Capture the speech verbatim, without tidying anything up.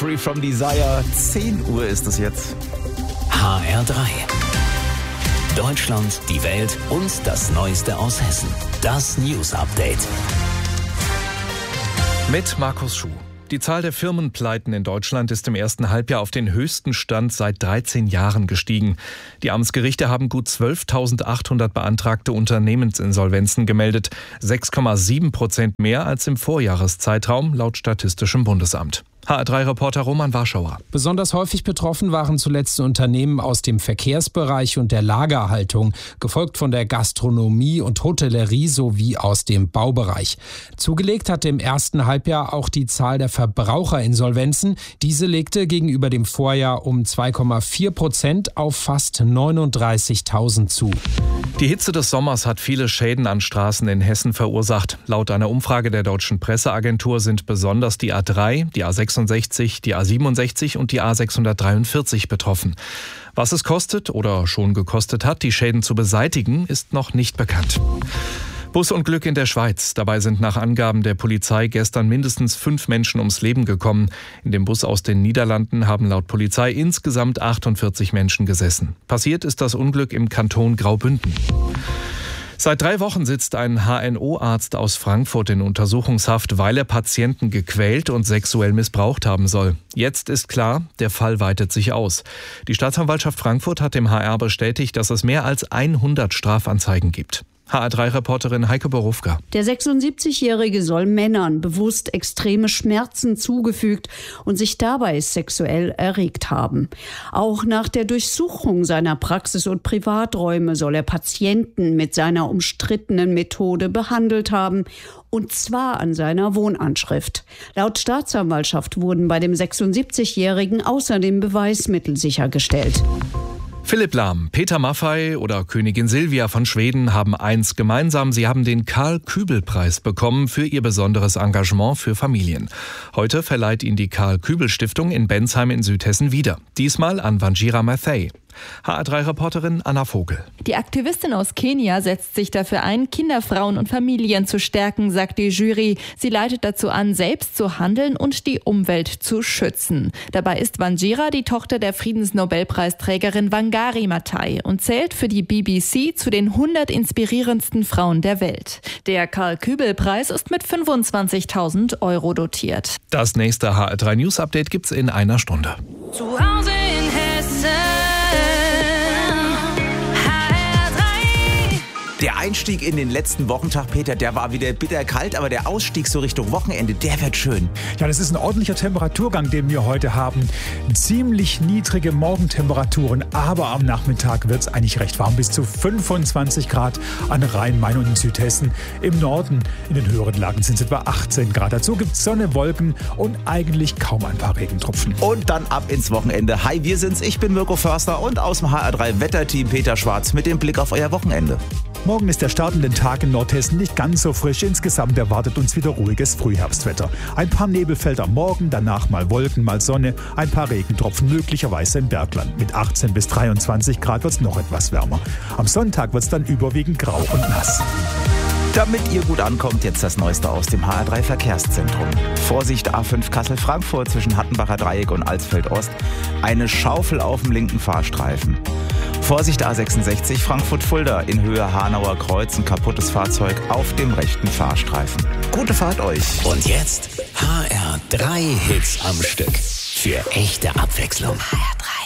Free from Desire. zehn Uhr ist es jetzt. H R drei. Deutschland, die Welt und das Neueste aus Hessen. Das News Update. Mit Markus Schuh. Die Zahl der Firmenpleiten in Deutschland ist im ersten Halbjahr auf den höchsten Stand seit dreizehn Jahren gestiegen. Die Amtsgerichte haben gut zwölftausendachthundert beantragte Unternehmensinsolvenzen gemeldet. sechs Komma sieben Prozent mehr als im Vorjahreszeitraum laut Statistischem Bundesamt. H R drei Reporter Roman Warschauer. Besonders häufig betroffen waren zuletzt Unternehmen aus dem Verkehrsbereich und der Lagerhaltung, gefolgt von der Gastronomie und Hotellerie sowie aus dem Baubereich. Zugelegt hatte im ersten Halbjahr auch die Zahl der Verbraucherinsolvenzen. Diese legte gegenüber dem Vorjahr um zwei Komma vier Prozent auf fast neununddreißigtausend zu. Die Hitze des Sommers hat viele Schäden an Straßen in Hessen verursacht. Laut einer Umfrage der Deutschen Presseagentur sind besonders die A drei, die A sechsundsechzig, die A siebenundsechzig und die A sechshundertdreiundvierzig betroffen. Was es kostet oder schon gekostet hat, die Schäden zu beseitigen, ist noch nicht bekannt. Busunglück in der Schweiz. Dabei sind nach Angaben der Polizei gestern mindestens fünf Menschen ums Leben gekommen. In dem Bus aus den Niederlanden haben laut Polizei insgesamt achtundvierzig Menschen gesessen. Passiert ist das Unglück im Kanton Graubünden. Seit drei Wochen sitzt ein H N O-Arzt aus Frankfurt in Untersuchungshaft, weil er Patienten gequält und sexuell missbraucht haben soll. Jetzt ist klar, der Fall weitet sich aus. Die Staatsanwaltschaft Frankfurt hat dem H R bestätigt, dass es mehr als hundert Strafanzeigen gibt. H R drei Reporterin Heike Borufka. Der sechsundsiebzigjährige soll Männern bewusst extreme Schmerzen zugefügt und sich dabei sexuell erregt haben. Auch nach der Durchsuchung seiner Praxis und Privaträume soll er Patienten mit seiner umstrittenen Methode behandelt haben. Und zwar an seiner Wohnanschrift. Laut Staatsanwaltschaft wurden bei dem sechsundsiebzigjährigen außerdem Beweismittel sichergestellt. Philipp Lahm, Peter Maffay oder Königin Silvia von Schweden haben eins gemeinsam. Sie haben den Karl-Kübel-Preis bekommen für ihr besonderes Engagement für Familien. Heute verleiht ihn die Karl-Kübel-Stiftung in Bensheim in Südhessen wieder. Diesmal an Wanjira Maathai. H R drei Reporterin Anna Vogel. Die Aktivistin aus Kenia setzt sich dafür ein, Kinder, Frauen und Familien zu stärken, sagt die Jury. Sie leitet dazu an, selbst zu handeln und die Umwelt zu schützen. Dabei ist Wanjira die Tochter der Friedensnobelpreisträgerin Wangari Maathai und zählt für die B B C zu den hundert inspirierendsten Frauen der Welt. Der Karl-Kübel-Preis ist mit fünfundzwanzigtausend Euro dotiert. Das nächste H R drei News Update gibt's in einer Stunde. Zu Hause in Hessen. Der Einstieg in den letzten Wochentag, Peter, der war wieder bitterkalt, aber der Ausstieg so Richtung Wochenende, der wird schön. Ja, das ist ein ordentlicher Temperaturgang, den wir heute haben. Ziemlich niedrige Morgentemperaturen, aber am Nachmittag wird es eigentlich recht warm. Bis zu fünfundzwanzig Grad an Rhein, Main und in Südhessen. Im Norden, in den höheren Lagen, sind es etwa achtzehn Grad. Dazu gibt es Sonne, Wolken und eigentlich kaum ein paar Regentropfen. Und dann ab ins Wochenende. Hi, wir sind's. Ich bin Mirko Förster und aus dem H R drei Wetterteam Peter Schwarz mit dem Blick auf euer Wochenende. Morgen ist der startende Tag in Nordhessen nicht ganz so frisch. Insgesamt erwartet uns wieder ruhiges Frühherbstwetter. Ein paar Nebelfelder am Morgen, danach mal Wolken, mal Sonne, ein paar Regentropfen, möglicherweise im Bergland. Mit achtzehn bis dreiundzwanzig Grad wird es noch etwas wärmer. Am Sonntag wird es dann überwiegend grau und nass. Damit ihr gut ankommt, jetzt das Neueste aus dem H R drei Verkehrszentrum. Vorsicht A fünf Kassel-Frankfurt zwischen Hattenbacher Dreieck und Alsfeld-Ost. Eine Schaufel auf dem linken Fahrstreifen. Vorsicht A sechsundsechzig Frankfurt-Fulda in Höhe Hanauer Kreuz, ein kaputtes Fahrzeug auf dem rechten Fahrstreifen. Gute Fahrt euch. Und jetzt H R drei Hits am Stück. Für echte Abwechslung. H R drei.